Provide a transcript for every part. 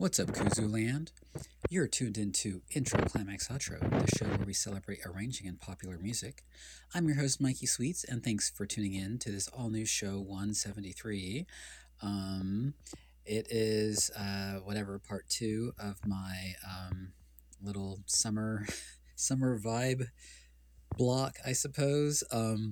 What's up, Kuzuland? You're tuned into Intro Climax Outro, the show where we celebrate arranging in popular music. I'm your host, Mikey Sweets, and thanks for tuning in to this all new show 173. Um, it is, part two of my little summer vibe block, I suppose.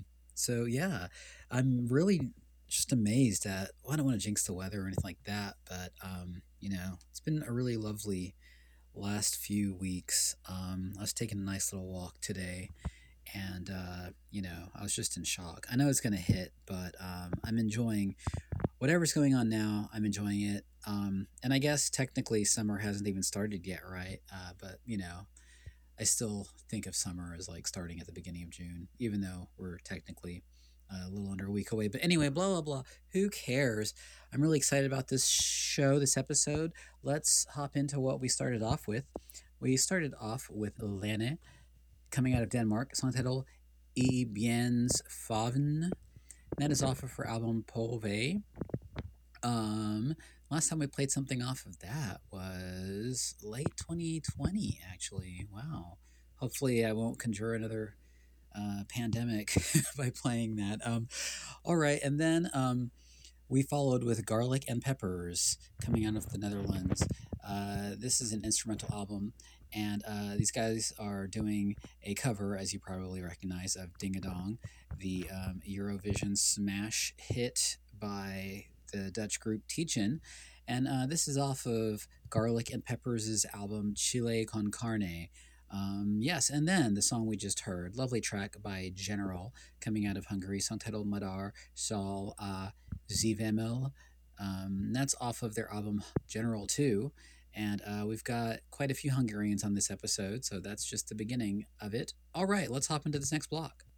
So I'm really just amazed at. Well, I don't want to jinx the weather or anything like that, but it's been a really lovely last few weeks. I was taking a nice little walk today, and I was just in shock. I know it's gonna hit, but I'm enjoying whatever's going on now. I'm enjoying it. And I guess technically summer hasn't even started yet, right? But I still think of summer as like starting at the beginning of June, even though we're technically a little under a week away. But anyway, blah, blah, blah. Who cares? I'm really excited about this show, this episode. Let's hop into what we started off with. We started off with Lene, coming out of Denmark, song title I Biens Faven. That is off of her album Pove. Um, Last time we played something off of that was late 2020, actually. Wow. Hopefully, I won't conjure another pandemic by playing that. All right, and then we followed with Garlic and Peppers coming out of the Netherlands. This is an instrumental album, and these guys are doing a cover, as you probably recognize, of Ding a Dong, the Eurovision smash hit by the Dutch group Tietjen. And this is off of Garlic and Peppers' album Chile con Carne. Yes, and then the song we just heard, lovely track by General, coming out of Hungary, song titled Madar Sol Zivemel. That's off of their album General 2. And we've got quite a few Hungarians on this episode, so that's just the beginning of it. All right, let's hop into this next block.